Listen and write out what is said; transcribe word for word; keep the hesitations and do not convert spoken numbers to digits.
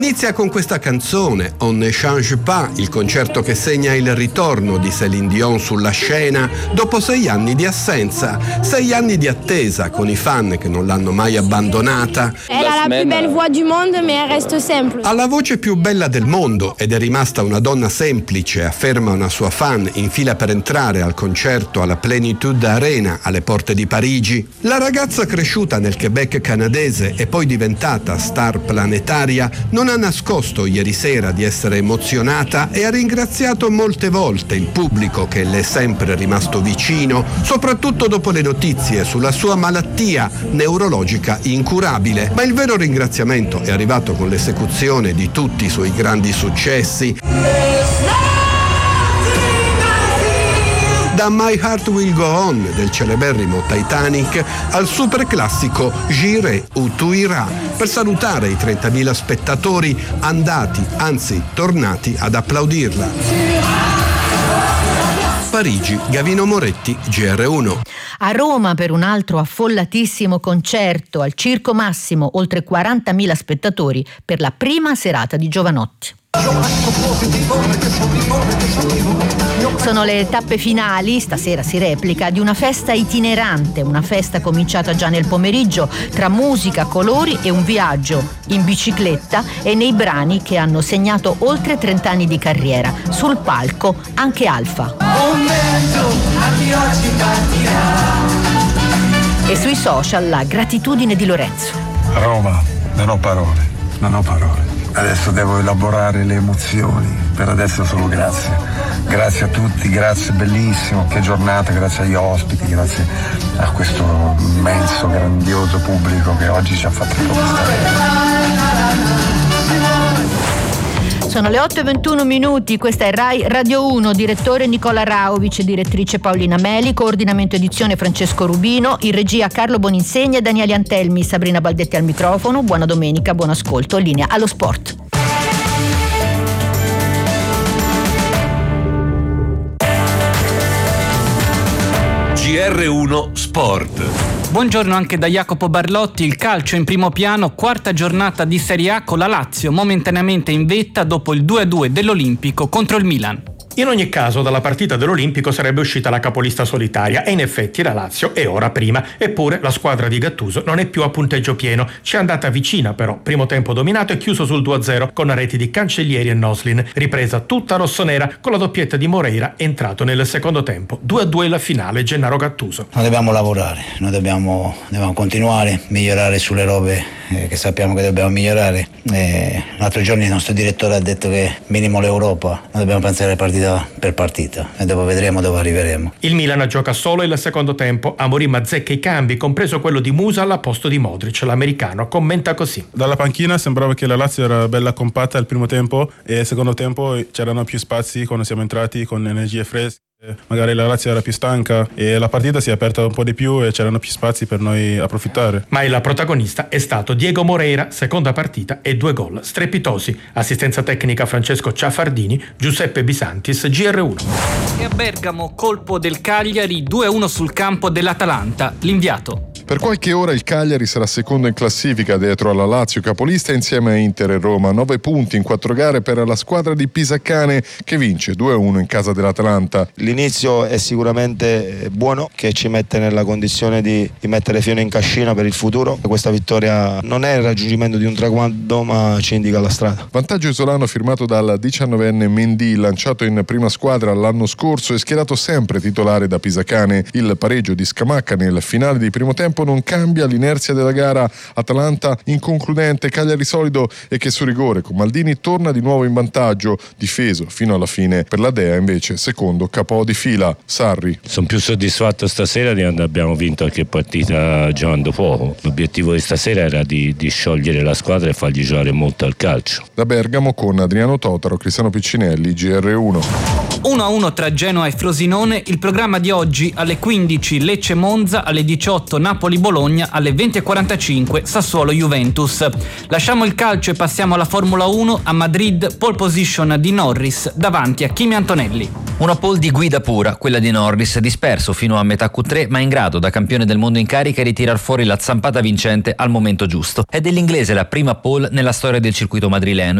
Inizia con questa canzone, On ne change pas, il concerto che segna il ritorno di Céline Dion sulla scena dopo sei anni di assenza, sei anni di attesa con i fan che non l'hanno mai abbandonata. Elle a la più belle voix du monde, mais elle reste simple. Ha la voce più bella del mondo ed è rimasta una donna semplice, afferma una sua fan in fila per entrare al concerto alla Plénitude Arena alle porte di Parigi. La ragazza cresciuta nel Quebec canadese e poi diventata star planetaria non ha nascosto ieri sera di essere emozionata e ha ringraziato molte volte il pubblico che le è sempre rimasto vicino, soprattutto dopo le notizie sulla sua malattia neurologica incurabile. Ma il vero ringraziamento è arrivato con l'esecuzione di tutti i suoi grandi successi. Da My Heart Will Go On del celeberrimo Titanic al super classico J'irai où tu iras, per salutare i trentamila spettatori andati, anzi tornati ad applaudirla. Parigi, Gavino Moretti, G R uno. A Roma per un altro affollatissimo concerto al Circo Massimo, oltre quarantamila spettatori per la prima serata di Giovanotti. Sono le tappe finali, stasera si replica, di una festa itinerante, una festa cominciata già nel pomeriggio, tra musica, colori e un viaggio in bicicletta e nei brani che hanno segnato oltre trenta anni di carriera. Sul palco anche Alfa. E sui social la gratitudine di Lorenzo. Roma, non ho parole, non ho parole. Adesso devo elaborare le emozioni, per adesso solo grazie. Grazie a tutti, grazie, bellissimo, che giornata, grazie agli ospiti, grazie a questo immenso, grandioso pubblico che oggi ci ha fatto stare. Sono le otto e ventuno minuti, questa è Rai Radio uno, direttore Nicola Rauvic, direttrice Paolina Meli, coordinamento edizione Francesco Rubino, in regia Carlo Boninsegna e Daniele Antelmi, Sabrina Baldetti al microfono. Buona domenica, buon ascolto, linea allo sport. G R uno Sport. Buongiorno anche da Jacopo Barlotti. Il calcio in primo piano, quarta giornata di Serie A con la Lazio momentaneamente in vetta dopo il due a due dell'Olimpico contro il Milan. In ogni caso dalla partita dell'Olimpico sarebbe uscita la capolista solitaria e in effetti la Lazio è ora prima, eppure la squadra di Gattuso non è più a punteggio pieno, ci è andata vicina però, primo tempo dominato e chiuso sul due a zero con reti di Cancellieri e Noslin, ripresa tutta rossonera con la doppietta di Moreira entrato nel secondo tempo, due a due la finale Gennaro Gattuso. Noi dobbiamo lavorare, noi dobbiamo, dobbiamo continuare, migliorare sulle robe eh, che sappiamo che dobbiamo migliorare. Eh, l'altro giorno il nostro direttore ha detto che minimo l'Europa, noi dobbiamo pensare alle partite per partita e dopo vedremo dove arriveremo. Il Milan gioca solo il secondo tempo, Amorim azzecca i cambi, compreso quello di Musa al posto di Modric. L'americano commenta così: dalla panchina sembrava che la Lazio era bella compatta al primo tempo e al secondo tempo c'erano più spazi quando siamo entrati con energie fresche. Magari la Lazio era più stanca e la partita si è aperta un po' di più e c'erano più spazi per noi approfittare. Ma il protagonista è stato Diego Moreira, seconda partita e due gol strepitosi. Assistenza tecnica Francesco Ciaffardini, Giuseppe Bisantis, G R uno. E a Bergamo colpo del Cagliari, due a uno sul campo dell'Atalanta. L'inviato. Per qualche ora il Cagliari sarà secondo in classifica dietro alla Lazio capolista insieme a Inter e Roma. Nove punti in quattro gare per la squadra di Pisacane che vince due a uno in casa dell'Atalanta. L'inizio è sicuramente buono, che ci mette nella condizione di, di mettere fieno in cascina per il futuro. Questa vittoria non è il raggiungimento di un traguardo ma ci indica la strada. Vantaggio isolano firmato dal diciannovenne Mendy, lanciato in prima squadra l'anno scorso e schierato sempre titolare da Pisacane. Il pareggio di Scamacca nel finale di primo tempo non cambia l'inerzia della gara. Atalanta inconcludente, Cagliari solido e che su rigore con Maldini torna di nuovo in vantaggio, difeso fino alla fine. Per la Dea invece secondo capo di fila. Sarri. Sono più soddisfatto stasera di quando abbiamo vinto qualche partita giocando fuoco. L'obiettivo di stasera era di, di sciogliere la squadra e fargli giocare molto al calcio. Da Bergamo con Adriano Totaro, Cristiano Piccinelli, G R uno. uno a uno tra Genoa e Frosinone, il programma di oggi alle quindici Lecce-Monza, alle diciotto Napoli-Bologna, alle venti e quarantacinque Sassuolo-Juventus. Lasciamo il calcio e passiamo alla Formula uno. A Madrid, pole position di Norris davanti a Kimi Antonelli. Una pole di guida pura, quella di Norris, disperso fino a metà Q tre, ma in grado da campione del mondo in carica di tirar fuori la zampata vincente al momento giusto. È dell'inglese la prima pole nella storia del circuito madrileno,